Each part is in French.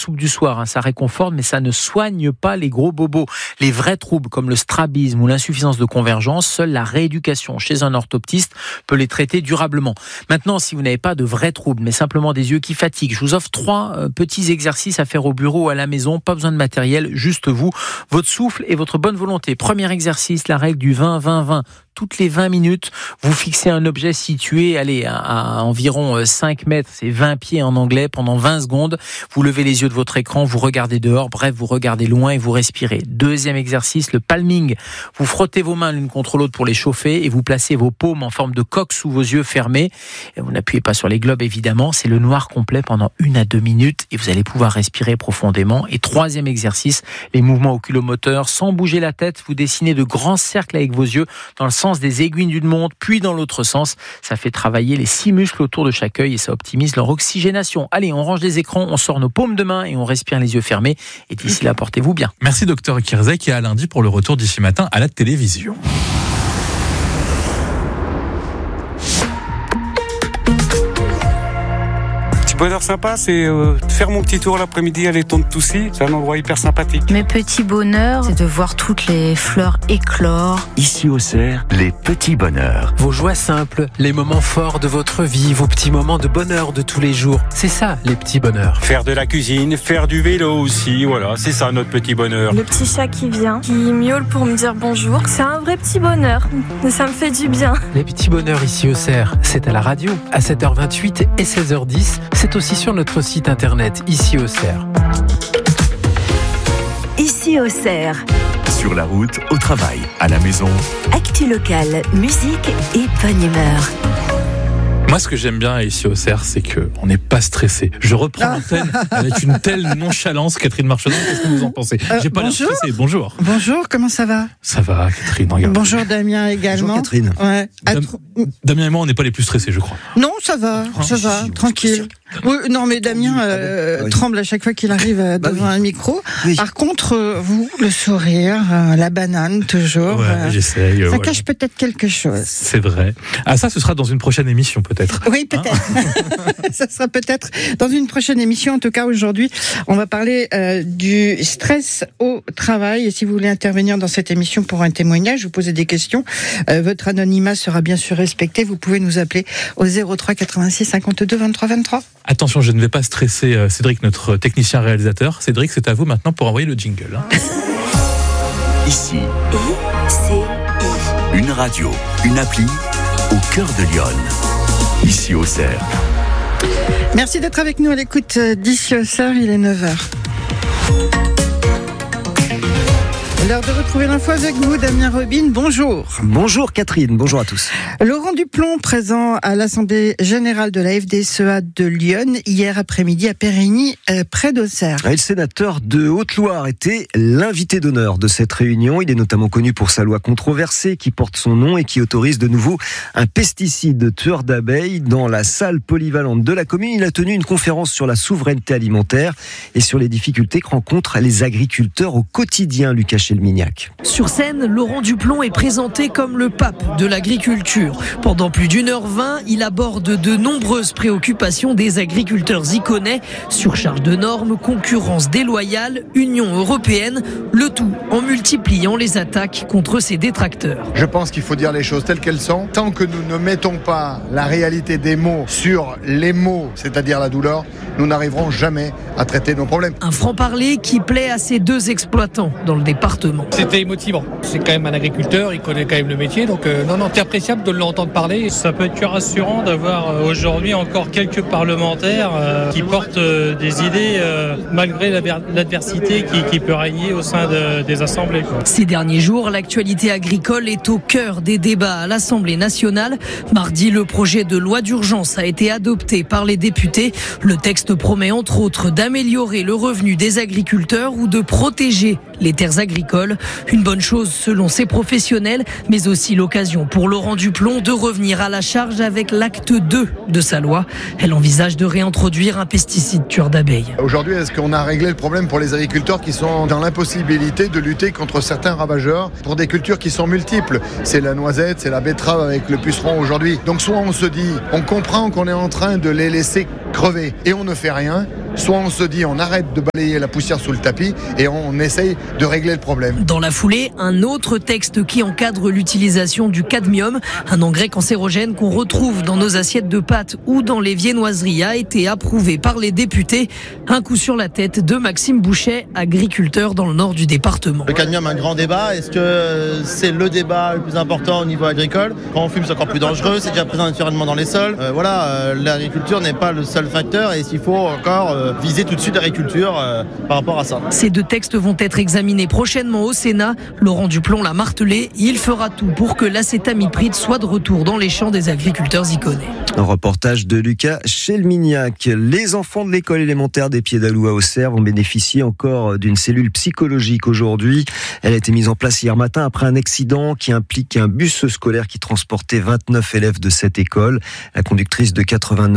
soupe du soir, ça réconforte, mais ça ne soigne pas les gros bobos. Les vrais troubles comme le strabisme ou l'insuffisance de convergence, seule la rééducation chez un orthoptiste peut les traiter durablement. Maintenant, si vous n'avez pas de vrais troubles, mais simplement des yeux qui fatiguent, je vous offre 3 petits exercices à faire au bureau ou à la maison, pas besoin de matériel, juste vous, votre souffle et votre bonne volonté. Premier exercice, la règle du 20-20-20. Toutes les 20 minutes, vous fixez un objet situé à environ 5 mètres, c'est 20 pieds en anglais, pendant 20 secondes. Vous levez les yeux de votre écran, vous regardez dehors, bref, vous regardez loin et vous respirez. Deuxième exercice, le palming. Vous frottez vos mains l'une contre l'autre pour les chauffer et vous placez vos paumes en forme de coque sous vos yeux fermés. Et vous n'appuyez pas sur les globes, évidemment. C'est le noir complet pendant 1 à 2 minutes et vous allez pouvoir respirer profondément. Et troisième exercice, les mouvements oculomoteurs. Sans bouger la tête, vous dessinez de grands cercles avec vos yeux dans le sens des aiguilles d'une montre, puis dans l'autre sens. Ça fait travailler les 6 muscles autour de chaque œil et ça optimise leur oxygénation. Allez, on range les écrans, on sort nos paumes de main et on respire les yeux fermés. Et d'ici là, portez-vous bien. Merci Dr Kirzek et à lundi pour le retour d'ici matin à la télévision. Bonheur sympa, c'est faire mon petit tour l'après-midi à l'étang de Toussy. C'est un endroit hyper sympathique. Mes petits bonheurs, c'est de voir toutes les fleurs éclore. Ici au Cerf, les petits bonheurs. Vos joies simples, les moments forts de votre vie, vos petits moments de bonheur de tous les jours. C'est ça, les petits bonheurs. Faire de la cuisine, faire du vélo aussi, voilà, c'est ça notre petit bonheur. Le petit chat qui vient, qui miaule pour me dire bonjour, c'est un vrai petit bonheur. Ça me fait du bien. Les petits bonheurs ici au Cerf, c'est à la radio, à 7h28 et 16h10. C'est aussi sur notre site internet, ici au Cerf. Ici au Cerf. Sur la route, au travail, à la maison. Actu locale, musique et bonne humeur. Moi, ce que j'aime bien ici au Cerf, c'est qu'on n'est pas stressé. Je reprends l'antenne avec une telle nonchalance. Catherine Marchesant, qu'est-ce que vous en pensez ? J'ai pas l'air stressé. Bonjour. Bonjour, comment ça va ? Ça va, Catherine. Regarde. Bonjour Damien également. Bonjour Catherine. Ouais. Damien et moi, on n'est pas les plus stressés, je crois. Non, ça va, tranquille. Oui, non, mais Damien tremble à chaque fois qu'il arrive devant un micro. Oui. Par contre, vous, le sourire, la banane, toujours. Ouais, j'essaye. Ça cache peut-être quelque chose. C'est vrai. Ah, ça, ce sera dans une prochaine émission, peut-être. Oui, peut-être. Ça sera peut-être dans une prochaine émission. En tout cas, aujourd'hui, on va parler du stress au travail. Et si vous voulez intervenir dans cette émission pour un témoignage, vous posez des questions, votre anonymat sera bien sûr respecté. Vous pouvez nous appeler au 03 86 52 23 23. Attention, je ne vais pas stresser Cédric, notre technicien réalisateur. Cédric, c'est à vous maintenant pour envoyer le jingle. Ici, une radio, une appli au cœur de Lyon. Ici au Cerf. Merci d'être avec nous à l'écoute d'Ici au Cerf, il est 9h. L'heure de retrouver l'info avec vous, Damien Robin, bonjour. Bonjour Catherine, bonjour à tous. Laurent Duplomb, présent à l'Assemblée Générale de la FDSEA de Lyon, hier après-midi à Périgny, près d'Auxerre. Le sénateur de Haute-Loire était l'invité d'honneur de cette réunion. Il est notamment connu pour sa loi controversée qui porte son nom et qui autorise de nouveau un pesticide tueur d'abeilles dans la salle polyvalente de la commune. Il a tenu une conférence sur la souveraineté alimentaire et sur les difficultés que rencontrent les agriculteurs au quotidien, Lucas Chelmignac. Sur scène, Laurent Duplomb est présenté comme le pape de l'agriculture. Pendant plus d'1h20, il aborde de nombreuses préoccupations des agriculteurs iconais, surcharge de normes, concurrence déloyale, Union européenne, le tout en multipliant les attaques contre ses détracteurs. Je pense qu'il faut dire les choses telles qu'elles sont. Tant que nous ne mettons pas la réalité des mots sur les mots, c'est-à-dire la douleur, nous n'arriverons jamais à traiter nos problèmes. Un franc-parler qui plaît à ces 2 exploitants dans le département. C'était motivant. C'est quand même un agriculteur, il connaît quand même le métier, donc c'est appréciable de l'entendre parler. Ça peut être que rassurant d'avoir aujourd'hui encore quelques parlementaires qui portent des idées malgré l'adversité qui peut régner au sein des assemblées. Ces derniers jours, l'actualité agricole est au cœur des débats à l'Assemblée nationale. Mardi, le projet de loi d'urgence a été adopté par les députés. Le texte promet entre autres d'améliorer le revenu des agriculteurs ou de protéger les terres agricoles. Une bonne chose selon ces professionnels, mais aussi l'occasion pour Laurent Duplomb de revenir à la charge avec l'acte 2 de sa loi. Elle envisage de réintroduire un pesticide tueur d'abeilles. Aujourd'hui, est-ce qu'on a réglé le problème pour les agriculteurs qui sont dans l'impossibilité de lutter contre certains ravageurs pour des cultures qui sont multiples ? C'est la noisette, c'est la betterave avec le puceron aujourd'hui. Donc soit on se dit, on comprend qu'on est en train de les laisser crever et on ne fait rien, soit on se dit on arrête de balayer la poussière sous le tapis et on essaye de régler le problème. Dans la foulée, un autre texte qui encadre l'utilisation du cadmium, un engrais cancérogène qu'on retrouve dans nos assiettes de pâtes ou dans les viennoiseries, a été approuvé par les députés. Un coup sur la tête de Maxime Bouchet, agriculteur dans le nord du département. Le cadmium, un grand débat. Est-ce que c'est le débat le plus important au niveau agricole ? Quand on fume, c'est encore plus dangereux. C'est déjà présent naturellement dans les sols. L'agriculture n'est pas le seul facteur et s'il faut encore viser tout de suite l'agriculture par rapport à ça. Ces deux textes vont être examinés prochainement au Sénat. Laurent Duplon l'a martelé. Il fera tout pour que l'acétamipride soit de retour dans les champs des agriculteurs iconés. Un reportage de Lucas Chelmignac. Les enfants de l'école élémentaire des Pieds d'Alou à Auxerre vont bénéficier encore d'une cellule psychologique aujourd'hui. Elle a été mise en place hier matin après un accident qui implique un bus scolaire qui transportait 29 élèves de cette école. La conductrice de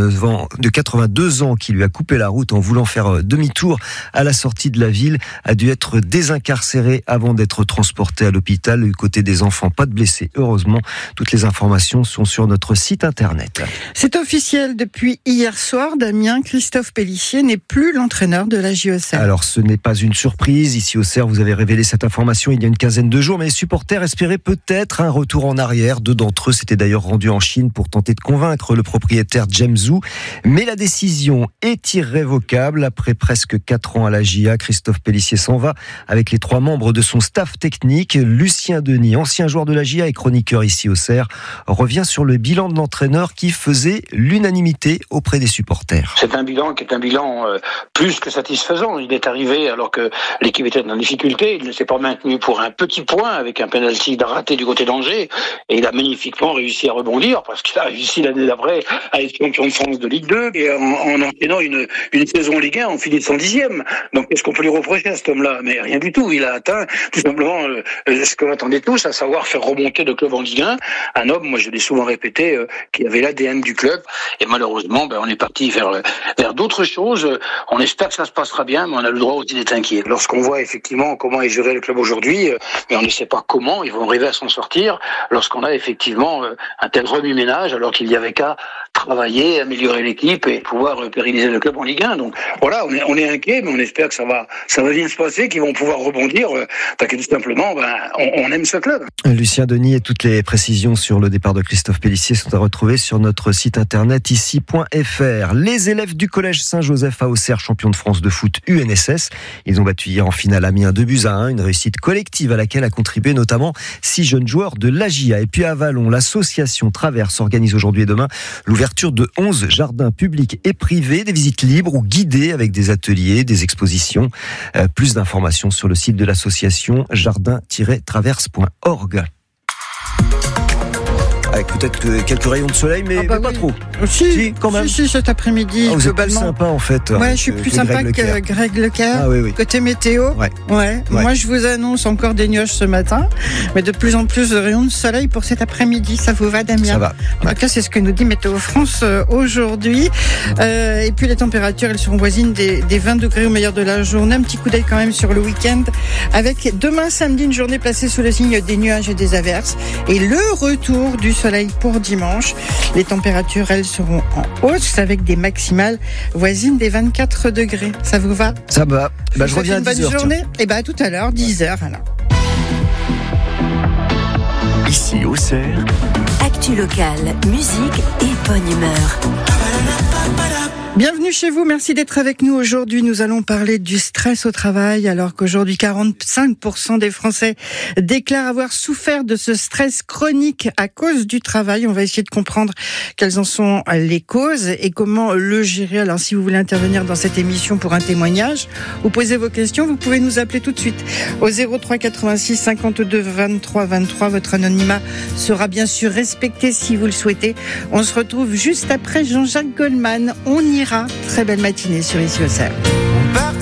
82 ans qui lui a coupé la route en voulant faire demi-tour à la sortie de la ville a dû être désincarcérée avant d'être transportée à l'hôpital. Du côté des enfants, pas de blessés. Heureusement, toutes les informations sont sur notre site internet. C'est officiel depuis hier soir, Damien, Christophe Pélissier n'est plus l'entraîneur de la JOCR. Alors ce n'est pas une surprise, ici au Auxerre vous avez révélé cette information il y a une quinzaine de jours, mais les supporters espéraient peut-être un retour en arrière. Deux d'entre eux s'étaient d'ailleurs rendus en Chine pour tenter de convaincre le propriétaire James Zhu, mais la décision est irrévocable. Après presque 4 ans à la JA, Christophe Pélissier s'en va avec les 3 membres de son staff technique. Lucien Denis, ancien joueur de la JA et chroniqueur ici au Auxerre, revient sur le bilan de l'entraîneur qui faisait l'unanimité auprès des supporters. C'est un bilan qui est un bilan plus que satisfaisant. Il est arrivé alors que l'équipe était en difficulté. Il ne s'est pas maintenu pour un petit point avec un penalty raté du côté d'Angers. Et il a magnifiquement réussi à rebondir parce qu'il a réussi l'année d'après à être champion de France de Ligue 2 et en enchaînant une saison Ligue 1 en finissant 10e. Donc qu'est-ce qu'on peut lui reprocher à cet homme-là ? Mais rien du tout. Il a atteint tout simplement ce qu'on attendait tous, à savoir faire remonter le club en Ligue 1. Un homme, moi je l'ai souvent répété, qui avait l'ADN du club. Et malheureusement, on est parti vers d'autres choses. On espère que ça se passera bien, mais on a le droit aussi d'être inquiet. Lorsqu'on voit effectivement comment est géré le club aujourd'hui, mais on ne sait pas comment ils vont arriver à s'en sortir lorsqu'on a effectivement un tel remue-ménage, alors qu'il n'y avait qu'à travailler, améliorer l'équipe et pouvoir pérenniser le club en Ligue 1. Donc voilà, on est inquiet, mais on espère que ça va bien se passer, qu'ils vont pouvoir rebondir, parce que tout simplement, on aime ce club. Lucien Denis et toutes les précisions sur le départ de Christophe Pélissier sont à retrouver sur notre site internet ici.fr. Les élèves du collège Saint-Joseph à Auxerre, champion de France de foot UNSS, ils ont battu hier en finale Amiens 2-1, une réussite collective à laquelle a contribué notamment 6 jeunes joueurs de l'AJA. Et puis à Vallon, l'association Traverse organise aujourd'hui et demain l'ouverture de 11 jardins publics et privés, des visites libres ou guidées avec des ateliers, des expositions. Plus d'informations sur le site de l'association jardin-traverse.org. Avec peut-être quelques rayons de soleil, mais pas trop. Si, quand même. Si, cet après-midi, vous globalement. Êtes plus sympa, en fait. Ouais, je suis plus sympa que Greg Leclerc. Ah, oui. Côté météo. Ouais. Moi, je vous annonce encore des nuages ce matin, mais de plus en plus de rayons de soleil pour cet après-midi. Ça vous va, Damien ? Ça va. En tout cas, c'est ce que nous dit Météo France aujourd'hui. Et puis, les températures, elles seront voisines des 20 degrés au meilleur de la journée. Un petit coup d'œil quand même sur le week-end, avec demain samedi une journée placée sous le signe des nuages et des averses, et le retour du soleil pour dimanche. Les températures, elles, seront en hausse avec des maximales voisines des 24 degrés. Ça vous va ? Ça va. Je reviens à 10h. Bonne journée. Et à tout à l'heure, 10h. Alors. Ici, Auxerre. Actu locale, musique et bonne humeur. Bienvenue chez vous, merci d'être avec nous. Aujourd'hui, nous allons parler du stress au travail, alors qu'aujourd'hui, 45% des Français déclarent avoir souffert de ce stress chronique à cause du travail. On va essayer de comprendre quelles en sont les causes et comment le gérer. Alors, si vous voulez intervenir dans cette émission pour un témoignage ou poser vos questions, vous pouvez nous appeler tout de suite au 03 86 52 23 23. Votre anonymat sera bien sûr respecté si vous le souhaitez. On se retrouve juste après Jean-Jacques Goldman. On ira. Très belle matinée sur Ici Auxerre.